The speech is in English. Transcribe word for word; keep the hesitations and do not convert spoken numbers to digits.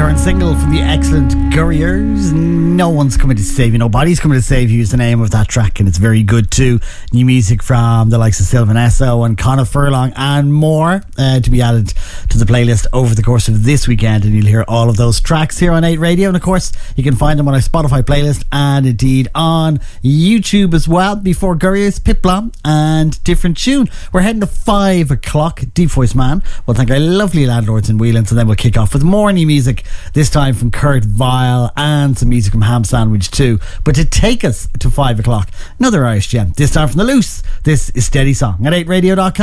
current single from the excellent Gurriers. No one's coming to save you, nobody's coming to save you is the name of that track, and it's very good too. New music from the likes of Sylvan Esso and Conor Furlong and more uh, to be added to the playlist over the course of this weekend, and you'll hear all of those tracks here on eight Radio, and of course you can find them on our Spotify playlist and indeed on YouTube as well. Before Gurriers, Pitblom and Different Tune. We're heading to five o'clock. Deep Voice Man will thank our lovely landlords in Whelan's, and then we'll kick off with more new music, this time from Kurt Vile and some music from Ham Sandwich too. But to take us to five o'clock, another Irish gem, this time from The Loose. This is Steady Song at eight radio dot com.